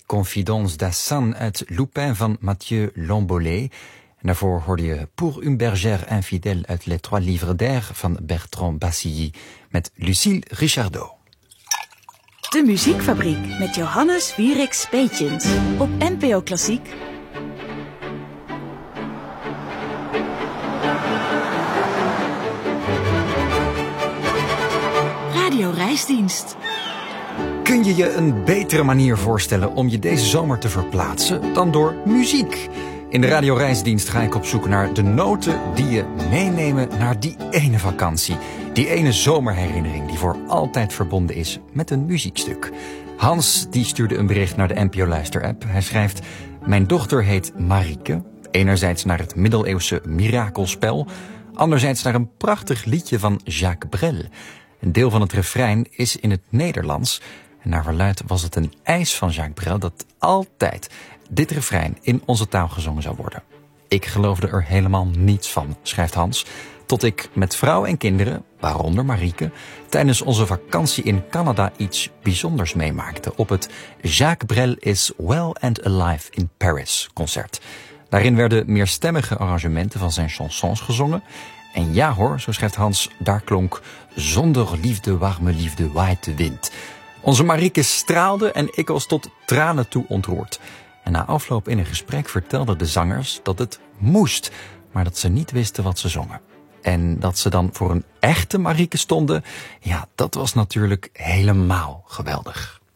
Confidence d'Assan uit Lupin van Mathieu Lambollé. En daarvoor hoorde je Pour une bergère infidèle uit Les Trois Livres d'Air van Bertrand Bassilly met Lucille Richardot. De Muziekfabriek met Johannes Wieriks Peetjens op NPO Klassiek. Radio Reisdienst. Kun je je een betere manier voorstellen om je deze zomer te verplaatsen dan door muziek? In de Radio Reisdienst ga ik op zoek naar de noten die je meenemen naar die ene vakantie. Die ene zomerherinnering die voor altijd verbonden is met een muziekstuk. Hans die stuurde een bericht naar de NPO Luister-app. Hij schrijft: mijn dochter heet Marieke. Enerzijds naar het middeleeuwse mirakelspel. Anderzijds naar een prachtig liedje van Jacques Brel. Een deel van het refrein is in het Nederlands. En naar verluidt was het een eis van Jacques Brel dat altijd dit refrein in onze taal gezongen zou worden. Ik geloofde er helemaal niets van, schrijft Hans, tot ik met vrouw en kinderen, waaronder Marieke, tijdens onze vakantie in Canada iets bijzonders meemaakte op het Jacques Brel is Well and Alive in Paris concert. Daarin werden meerstemmige arrangementen van zijn chansons gezongen. En ja hoor, zo schrijft Hans, daar klonk zonder liefde, warme liefde, waait de wind. Onze Marieke straalde en ik was tot tranen toe ontroerd. En na afloop in een gesprek vertelden de zangers dat het moest, maar dat ze niet wisten wat ze zongen. En dat ze dan voor een echte Marieke stonden, ja, dat was natuurlijk helemaal geweldig.